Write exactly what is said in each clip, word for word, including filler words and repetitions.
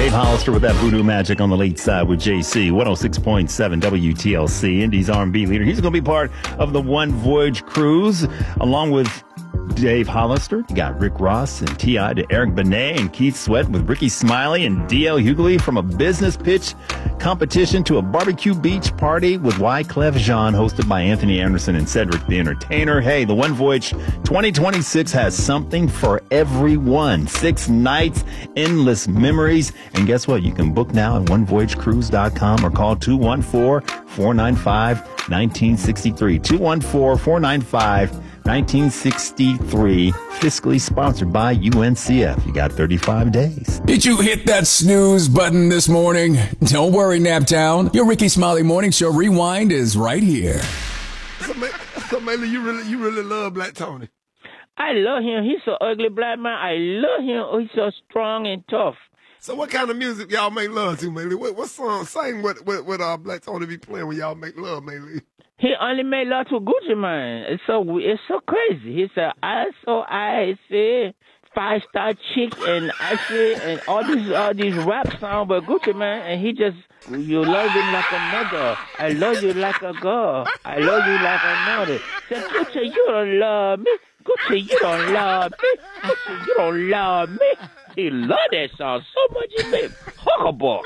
Dave Hollister with that voodoo magic on the late side with J C. one oh six point seven W T L C, Indy's R and B leader. He's going to be part of the One Voyage cruise, along with Dave Hollister. You got Rick Ross and T I to Eric Benet and Keith Sweat with Ricky Smiley and D L Hughley. From a business pitch competition to a barbecue beach party with Wyclef Jean, hosted by Anthony Anderson and Cedric the Entertainer. Hey, the One Voyage twenty twenty-six has something for everyone. Six nights, endless memories. And guess what? You can book now at one voyage cruise dot com or call two one four, four nine five, one nine six three. two one four, four nine five, nineteen sixty-three, fiscally sponsored by U N C F. You got thirty-five days. Did you hit that snooze button this morning? Don't worry, Naptown. Your Ricky Smiley Morning Show Rewind is right here. So, so Maylee, you really, you really love Black Tony? I love him. He's so ugly, black man. I love him. Oh, he's so strong and tough. So what kind of music y'all make love to, Maylee? What, what song? Sing what, what, what uh, Black Tony be playing when y'all make love, Maylee? He only made love to Gucci Mane. It's so it's so crazy. He said, I so I say five star chick and I say and all these all these rap songs about Gucci Mane, and he just you love him like a mother. I love you like a girl. I love you like a mother. Said Gucci, you don't love me. Gucci, you don't love me. I said, you don't love me. He loved that song so much he made horrible.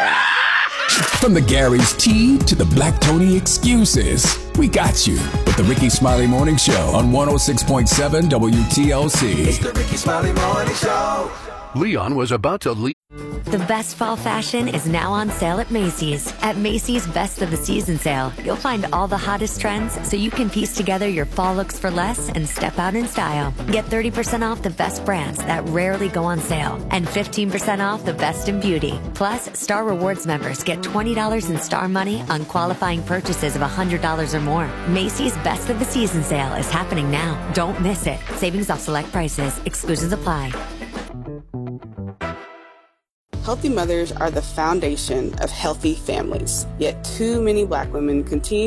From the Gary's Tea to the Black Tony excuses, we got you with the Ricky Smiley Morning Show on one oh six point seven W T L C. It's the Ricky Smiley Morning Show. Leon was about to leave. The best fall fashion is now on sale at Macy's. At Macy's Best of the Season sale, you'll find all the hottest trends so you can piece together your fall looks for less and step out in style. Get thirty percent off the best brands that rarely go on sale and fifteen percent off the best in beauty. Plus, Star Rewards members get twenty dollars in Star Money on qualifying purchases of one hundred dollars or more. Macy's Best of the Season sale is happening now. Don't miss it. Savings off select prices. Exclusions apply. Healthy mothers are the foundation of healthy families. Yet too many Black women continue